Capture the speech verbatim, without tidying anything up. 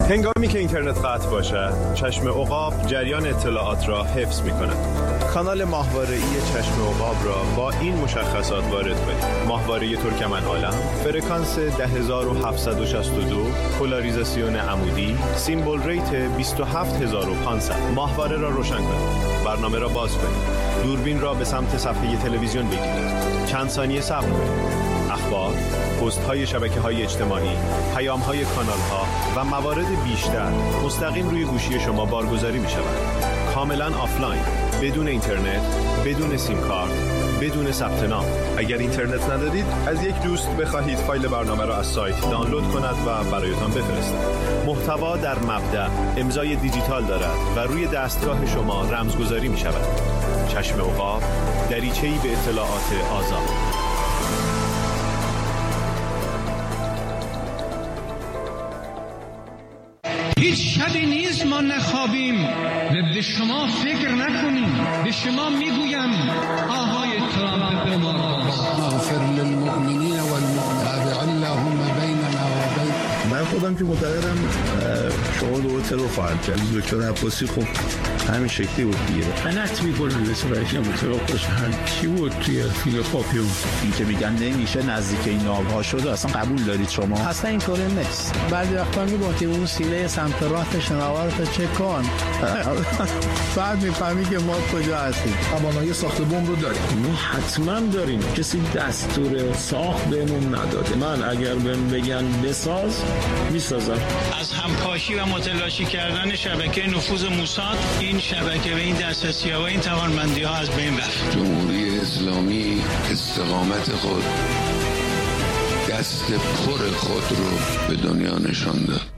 هنگامی که اینترنت قطع باشد، چشم عقاب جریان اطلاعات را حفظ می‌کند. کانال ماهواره‌ای چشم عقاب را با این مشخصات وارد کنید: ماهواره ترکمن‌عالم، فرکانس ده هزار و هفتصد و شصت و دو، پولاریزاسیون عمودی، سیمبل ریت بیست و هفت هزار و پانصد. ماهواره را روشن کنید. برنامه را باز کنید. دوربین را به سمت صفحه تلویزیون بگیرید. چند ثانیه صبر کنید. اخبار، پست‌های شبکه‌های اجتماعی، پیام‌های کانال‌ها و موارد بیشتر مستقیم روی گوشی شما بارگذاری می‌شود. کاملاً آفلاین، بدون اینترنت، بدون سیم کارت، بدون ثبت نام. اگر اینترنت ندارید، از یک دوست بخواهید فایل برنامه را از سایت دانلود کند و برایتان بفرستد. محتوا در مبدأ امضای دیجیتال دارد و روی دستگاه شما رمزگذاری می‌شود. چشم عقاب، دریچه‌ای به اطلاعات آزاد. هیچ شبی نیست ما نخوابیم و به شما فکر نکنیم. به شما میگویم آهای ترامپ به ما اغفر للمؤمنین والمؤمنات اللهم بیننا و بین. من خودم که معتقدم شما دو ترور خواهد کرد. دکتر عباسی خب همین شکلی بود دیگه. غلط می‌کنن اسرائیل متوقعش هم چی بود توی فیلم پاپیون. این که میگن نمیشه نزدیک این ناوها شد اصلا قبول دارید شما؟ اصلا اینطوری نیست. بعضی وقتا میگم که اون سینه سمت راست شنوارت چک کن. بعد میفهمی که ما کجا هستیم. توانایی ساخت بمب رو داریم. ما حتما داریم. کسی دستور ساخت بهمون نداده. من اگر بهم بگن بساز میسازم. از همکاشی و متلاشی کردن شبکه نفوذ موساد این شبکه و این دسترسی‌ها و این توانمندی‌ها از بین رفت. جمهوری اسلامی استقامت خود، دست پر خود رو به دنیا نشان داد.